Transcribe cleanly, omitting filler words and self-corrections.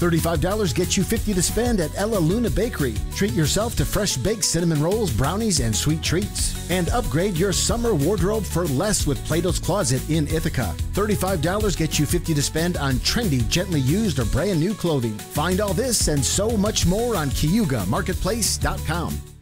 $35 gets you $50 to spend at Ella Luna Bakery. Treat yourself to fresh baked cinnamon rolls, brownies, and sweet treats. And upgrade your summer wardrobe for less with Plato's Closet in Ithaca. $35 gets you $50 to spend on trendy, gently used, or brand new clothing. Find all this and so much more on CayugaMarketplace.com.